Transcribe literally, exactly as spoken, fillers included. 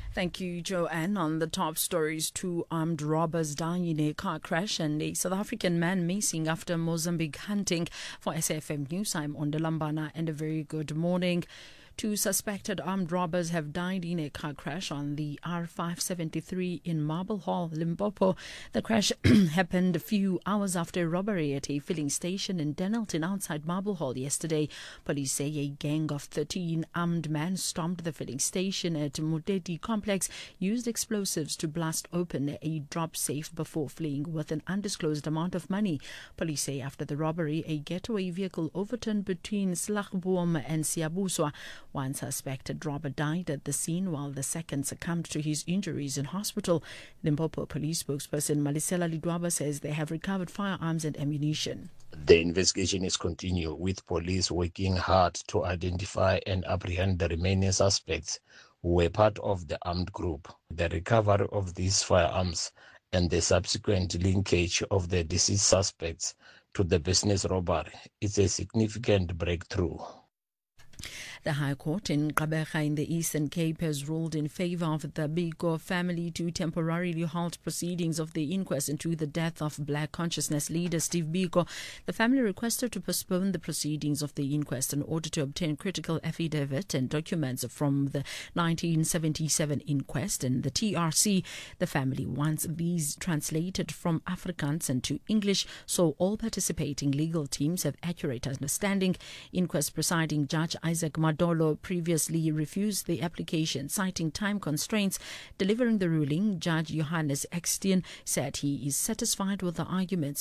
Thank you, Joanne. On the top stories, two armed robbers dying in a car crash and a South African man missing after Mozambique hunting. For S A F M News, I'm Ondalambana, and a very good morning. Two suspected armed robbers have died in a car crash on the R five seventy-three in Marble Hall, Limpopo. The crash happened a few hours after a robbery at a filling station in Denelton outside Marble Hall yesterday. Police say a gang of thirteen armed men stormed the filling station at Mudedi complex, used explosives to blast open a drop safe before fleeing with an undisclosed amount of money. Police say after the robbery, a getaway vehicle overturned between Slagboom and Siabuswa. One suspected robber died at the scene while the second succumbed to his injuries in hospital. Limpopo police spokesperson Malisela Lidwaba says they have recovered firearms and ammunition. The investigation is continuing, with police working hard to identify and apprehend the remaining suspects who were part of the armed group. The recovery of these firearms and the subsequent linkage of the deceased suspects to the business robbery is a significant breakthrough. The High Court in Gqeberha in the Eastern Cape has ruled in favour of the Biko family to temporarily halt proceedings of the inquest into the death of Black Consciousness leader Steve Biko. The family requested to postpone the proceedings of the inquest in order to obtain critical affidavit and documents from the nineteen seventy-seven inquest and the T R C. The family wants these translated from Afrikaans into English so all participating legal teams have accurate understanding. Inquest presiding Judge Isaac Madolo previously refused the application, citing time constraints. Delivering the ruling, Judge Johannes Ekstein said he is satisfied with the arguments